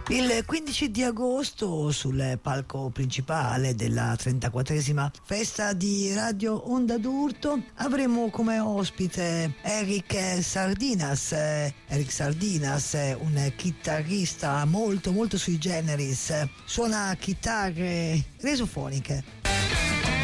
Il 15 di agosto sul palco principale della 34esima festa di Radio Onda d'Urto avremo come ospite Eric Sardinas. Eric Sardinas è un chitarrista molto sui generis, suona chitarre resofoniche.